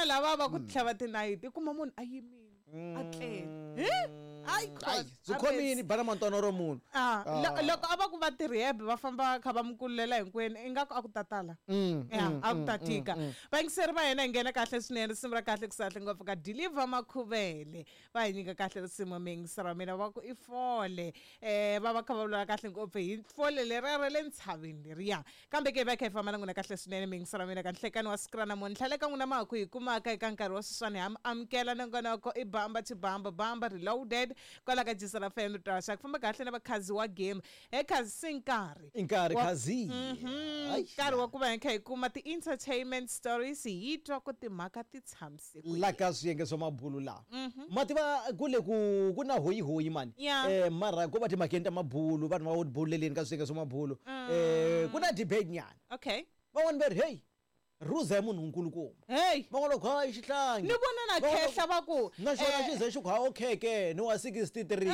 vona lava va ku tlhava tinayiti kuma munhu a yimile a tlele Zukhomini bana mantwana ro munhu. Loko a va ku va ti rehab va famba kha va mukululela hinkwenu ingaku a ku tatala a ku tatika vangiseri va hina hi nghena kahle swinene risimu ra kahle ku sahle ngopfu ka Deliver Makhuvele va hi nyika kahle risimu mingisi ra mina va ku i fole va kha va vulavula kahle ngopfu hi fole leriya ra le ntshaveni leriya kambe ke va kha hi famba na n'wina kahle swinene mingisi ra mina ka nhlekani wa siku ra namuntlha le ka n'wina mahaku hi kumaka eka nkarhi wa sweswiwani hi amukela na nkonako i Bamba Chibamba Bamba Reloaded kwala ka Jisa ra FM Trasha ku famba kahle na vakhazi wa game khazi sinkarhi khazi nkarhi wa ku va hi kha hi kuma ti-entertainment stories hi twa ku timhaka ti tshamise la ka swiyenge swa mabulu lawa mativa kule ku na hoyi mani mara ko va timhakeni ta mabulu vanhu va buleleni ka swiyenge swa mabulu ku na debate nyana okay van'wani va ri hey Ruza munhu nkulukumba van'wana ku hayi xihlangi ni vona na khehla va ku na xona xi ze xi ku ha okay ni wa 63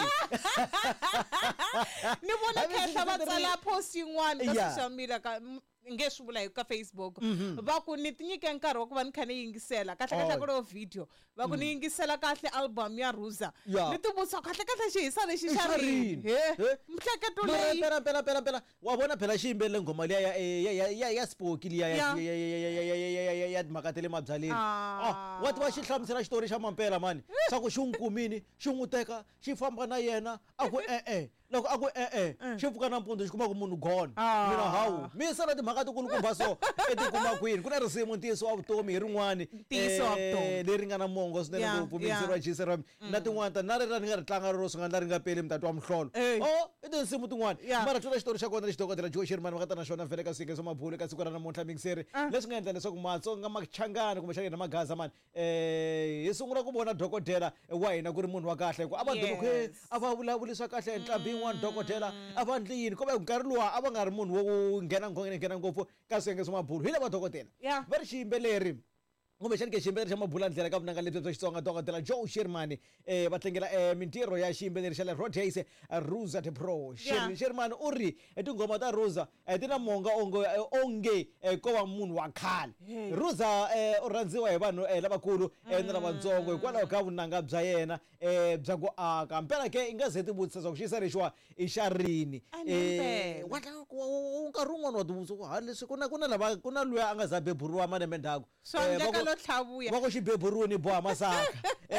ni vona khehla va tsala post yin'wana ka social media ka nge swi vula ka Facebook va ku ni tinyike nkarhi wa ku va ni kha ni yingisela kahle ku ro video va ku ni yingisela kahle album ya Ruza ni tibutsa kahle xi hisa lexi xa rini mhleketo leyi pela wa vona phela xi yimbele ngoma ya Spoki ya makatele mabyaleni wa tiva xi hlamusela xitori xa mampela mani sa ku xi nkumini xi n'uteka xi famba na yena a ku loko a ku xi pfuka nampundzu xi kuma ku munhu gone mina hawu mi sala timhaka tikulukumba so etikuma kwini ku na risimu ntiyiso wa vutomi hi rin'wani leri nga na mongo swinene ngopfu mixero wa Jisa ra na tin'wana ta na rera ni nga ri tlanga ro swi nga ri nga peli mutatu wa mhlolo i tinsimu tin'wana mara tula xitori xa kona lexi dokodela Joe Sherman va nga ta na xona vhele ka swiyenge swa mabulu ka siku ra namuntlha mixeri leswi nga endla leswaku matsonga machangana kumbe xana magaza mani hi sungula ku vona dokodela wa hina ku ri munhu wa kahle ku a va dloko a va vulavulisa kahle entlambini wa dokodela a va ndli yini kumbe nkarhi luwa a va nga ri munhu wo nghena ngopfu ka swiyenge swa mabulu hi le va dokodela va ri xiyimbeleri kumbe xani ke xiyimbeleri xa mabula ndlela ka vunanga lebyi bya Xitsonga dokodela Joe Sherman va tlangela mintirho ya xiyimbeleri xa le Rhodes Ruza the Pro Sherman u ri tingoma ta Ruza ti na monga onge ko va munhu wa khale Ruza u rhandziwa hi vanhu lavakulu na lavatsongo hikwalaho ka vunanga bya yena bya ku aka mpela ke i nga ze ti vutisa swa ku xisa lexiwa i xa rini nkarhi wun'wana wa tivuso ku ha leswi ku na lava ku na luya a nga za beburiwa malembe ndzhaku va ku xibeburiwa ni boha masaka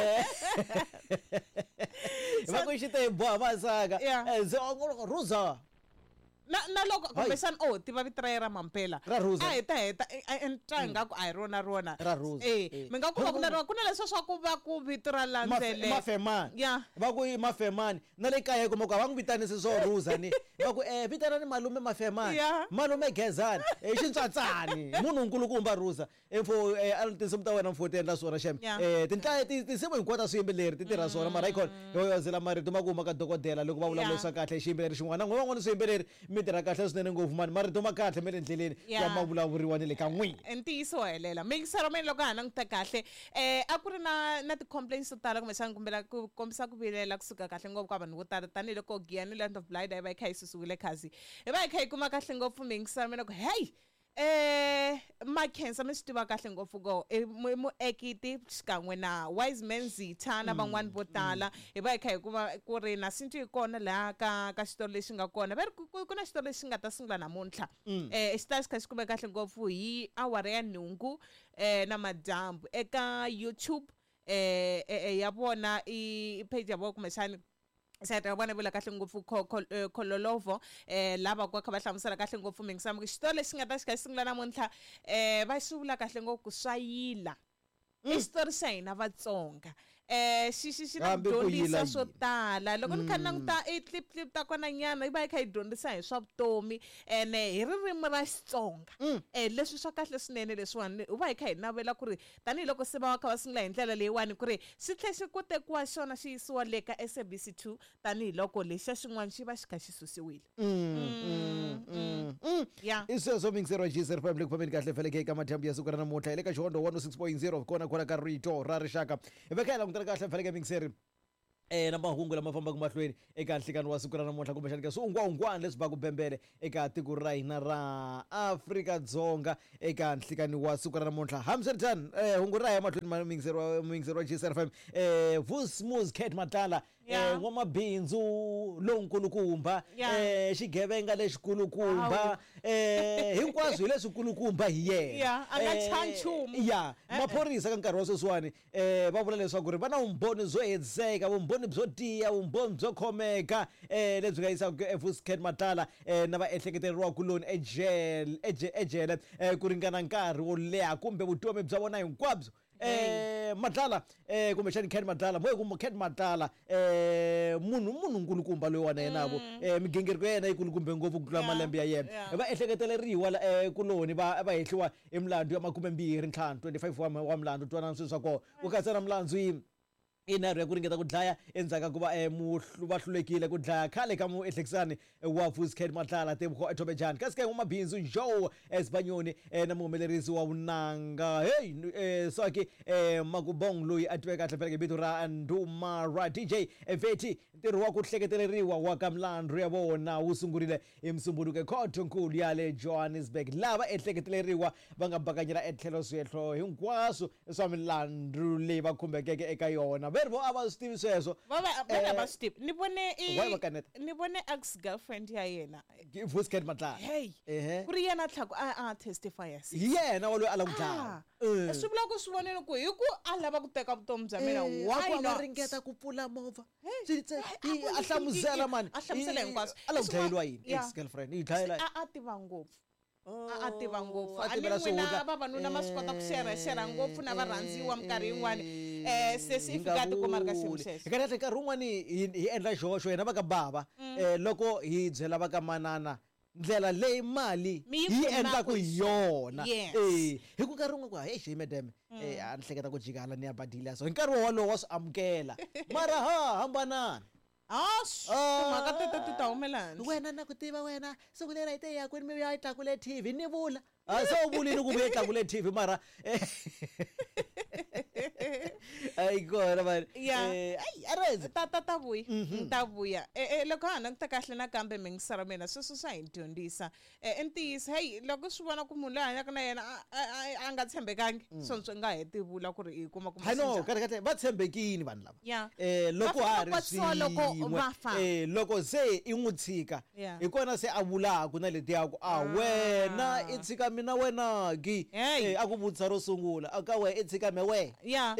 va ku xite hi boha masaka Ruza na loko kumbexana tiva vito ra yena mampela a heta ntanga ku a hi rona mi nga kuma ku na leswi swa ku va ku vito ra landzele mafemani va ku mafemani na le kaya kuma ku va n'wi vitanisi swo Ruza ni va ku vitanani malume mafemani malume Gezani xintsatsani munhu nkulukumba Ruza info tinsimu ta wena mfoti endla swona shem tinsimu hinkwato swiyimbeleri ti tirha swona mara icon yoyozela marito ma kuma ka dokodela loko va vulavulisa kahle xiyimbeleri xin'wana na n'wana swiyimbeleri mi tirha kahle swinene ngopfu mani marito ma kahle mi le ndleleni ya ma vulavuriwa ni le ka n'wina ntiyiso wo helela mixero mina loko ha languta kahle a ku ri na ti-complaints to tala kumbexana kumbela ku kombisa ku vilela kusuka kahle ngopfu ka vanhu vo tala tanihiloko Giyani Land of Blind hi va hi kha hi susiwile khazi hi va hi kha hi kuma kahle ngopfu mixero mina ku hey Makhensa mi swi tiva kahle ngopfu go muekiti xikan'we na Wise Man Zitha na van'wani vo tala hi va hi kha hi kuma ku ri na sintu yi kona laha ka xitori lexi nga kona va ri ku na xitori lexi nga ta sungula namuntlha xi ta xi kha xi kumeka kahle ngopfu hi awara ya nhungu na madyambu eka YouTube ya vona i page ya vona kumbexani site ya vona vula kahle ngopfu Khololovo lava ku kha va hlamusela kahle ngopfu mingisamu xitori lexi nga ta xi kha xi sungula namuntlha va xi vula kahle ngopfu ku swayila xitori xa hina Vatsonga xi na dyondzisa swo tala loko ni kha ni languta clip ta kona nyana yi va yi kha yi dyondzisa hi swa vutomi ene hi ririmi ra Xitsonga leswi swa kahle swinene leswiwani u va hi kha hi navela ku ri tanihiloko se va kha va sungula hi ndlela leyiwani ku ri xi tlhe xi ku tekiwa xona xi yisiwa le ka SABC 2 tanihiloko lexiya xin'wana xi va xi kha xi susiwile i sweswo mingisero Jisa FM le ku fambeni kahle feleke eka mathambu ya siku ra namuntlha le ka Xihondo 106.0 kona ka rito ra rixaka hi va kha hi langutana kahle feleke mingiseri na mahungu lama fambaka mahlweni eka nhlikani wa siku ra namuntlha kumbexani ka swingwangwani leswi va ku bembele eka tiko ra hina ra Afrika-Dzonga eka nhlikani wa siku ra namuntlha. Hambiswiritano hungu ra ya mahlweni mingiseriwa GSFM Vusmus Kate Matala n'wamabindzu lonkulukumba xigevenga lexikulukumba hinkwaswo hi leswikulukumba hi yena maphorisa ka nkarhi wa sweswiwani va vula leswaku ri va na vumbhoni byo hedzeka, vumbhoni byo tiya, vumbhoni byo khomeka lebyi nga yisaka Vusmus Kate Matala na vaehleketeriwa kuloni ejele ku ringana nkarhi wo leha kumbe vutomi bya vona hinkwabyo. Matala kumbexani Kate Matala moye Kate Matala munhu nkulukumba loyi wana yenavo migingiriko ya yena yi kulukumbe ngopfu ku tlula malembe ya yena. Va ehleketeleriwa kuloni va hehliwa hi milandzu ya 25 wa milandzu twanana swilo swa kona ku katsa na milandzu inharhu ya ku ringeta ku dlaya endzhaku ka ku va hlulekile ku dlaya khale ka muehlekisani wa Vusmus Kate Matala Tebogo Ethobejane kasi ke n'wamabindzu Joe Sibanyoni na muhumelerisi wa vunanga Swaki Makubong loyi a tiveka kahle hi vito ra Ndumara DJ Veti. Ntirho wa ku hleketeleriwa wa ka milandzu ya vona wu sungurile hi Musumbunuko khotonkulu ya le Johannesburg lava ehleketeleriwa va nga bakanyela etlhelo swihehlo hinkwaswo swa milandzu leyi va khumbekeke eka yona. Verbo ava swi tivi sweswo va Steve ni vone ex girlfriend ya yena Vusmus Kate Matala ku ri yena tlhaku a testifier hi yena wa loyi a lava ku dlaya. Swi vula ku swi voneni ku hi ku a lava ku teka vutomi bya mina why not ringeta ku pfula movha a hlamusela mani a hlamusela hinkwaswo a lava ku dlayeliwa yini ex girlfriend yi dlayela a tiva ngopfu a tiva ngopfu a ni n'wina vavanuna ma swi kota ku xerha ngopfu na varhandziwa minkarhi yin'wani se si fika tikuma ri ka xiyimo xexo. Hikanati nkarhi wun'wani hi endla xihoxo hina va ka bava loko hi byela va ka manana ndlela leyi mali yi endlaku hi yona hi ku nkarhi wun'we ku hi medeme a ni hleketa ku jikala ni ya badile so hi nkarhi wolowo wa swi amukela mara hambanana timhaka teto ti ta humelana. Wena na ku tiva wena siku leri te ya kwini mi ya tlakule TV ni vula se u vulini ku vuye tlakule TV mara ai kona mani areze ta vuya loko hana ku ta kahle nakambe mingisa ra mina sweswo swa hi dyondzisa entiyisa loko swi vona ku munhu loyi hanyaka na yena a nga tshembekangi swontswo nga heti vula ku ri i kuma ku kahle va tshembekini vanhu lava loko ha ri swin'we loko se i n'wi tshika hi kona se a vulaku na letiyaku wena i tshika mina wena ki a ku vutisa ro sungula a ka we i tshika me we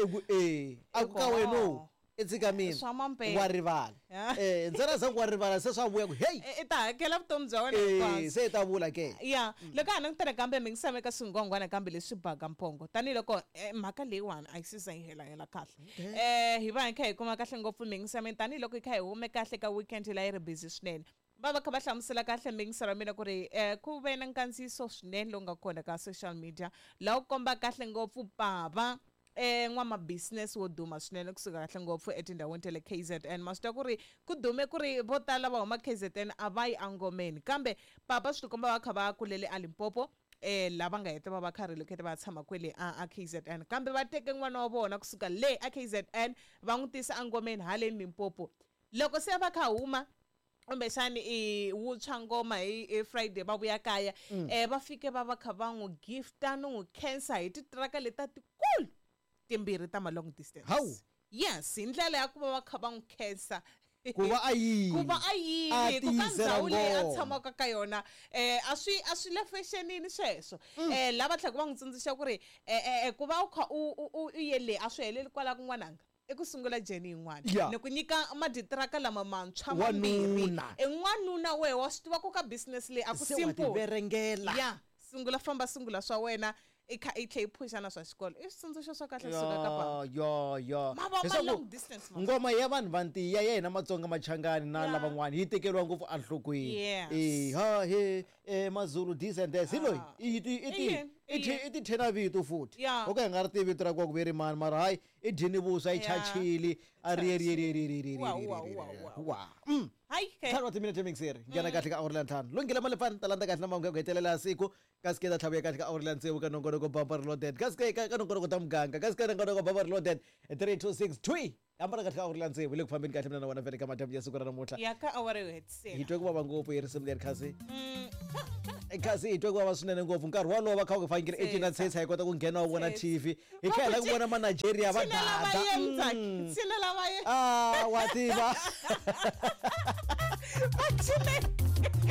a ku ka wena i tshika mina wa rivala ntsena zangu wa rivala se swa vuya ku i ta hakela vutomi bya wena hinkwabyo se ta vula ke loko hana ku tirha kambe mi ngisame ka swingwangwana kambe leswi baka mpongo tanihiloko mhaka leyiwani a yi siza yi hela kahle hi va hi kha hi kuma kahle ngopfu mi ngisame tanihiloko hi kha hi hume kahle ka weekend la yi ri busy swinene va kha va hlamusela kahle mingisa ra mina ku ri ku ve na nkandziyiso swinene lowu nga kona ka social media laha ku komba kahle ngopfu bava n'wamabusiness wo duma swinene kusuka kahle ngopfu etindhawini ta le KZN ma swi tiva ku ri ku dume ku ri vo tala va huma KZN a va yi angomeni kambe papa swi tikomba va kha va kulele a Limpopo lava nga heta va kha relocate va tshama kwele a KZN kambe va teke n'wana wa vona kusuka le a KZN va n'wi tisa angomeni haleni Limpopo loko se va kha huma kumbexani wuntshwa ngoma hi Friday va vuya kaya va fike va kha va n'wi gifta no n'wi khensa hi titiraka leta tikulu timbirhi ta long distance. Yes hi ndlela ya ku va kha va n'wi khensa ku va a yini ku ka ndhawu leyi a tshamaka ka yona a swi le fashionini sweswo lava tlhela va n'wi tsundzuxa ku ri ku va u kha u yele a swi heleli kwala kun'wananga i ku sungula jeni yin'wana ni ku nyika maditiraka lama mantshwa mambirhi n'wanuna wehe wa swi tiva ku ka business leyi a ku simple sungula swa wena i tlhe i phusha na swa xikolo i switsundzuxo swa kahle suka ka papa long distance ngoma ya vanhu vantiya ya hina Matsonga Machangani na lavan'wana yi tekeriwa ngopfu enhlokweni Mazulu decent hi loyi i ti thena vito futhi o ka hi nga ri tivi vito ra kwa ku veri mani mara hayi i dyini vuswa i chachili a ri tshari wa timinete mingiseri nghena kahle ka awuri la ntlhanu lunghile malefani talanda kahle na mahungu ya ku hetelela siku kasi ke ta tlhavuya kahle ka awuri la ntsevu ka nongonoko bumper loaded kasi ke ka nongonoko ta muganga kasi ke nongonoko bumper loaded 326 twi ambara katika urilandzebo le kufambeni kahle mina na wana vele kama tamu ya siku ra namuhla ya ka aware yo hetisela hitwe ku baba ngopfu yerisim leri khasi kasi hitwe ku baba swinene ngopfu nkarhi walowo kha u fangile 18 cents hi kota ku nghena u vona TV hi khela ku vona ma Nigeria va dada sina lava ye wa tiva Actually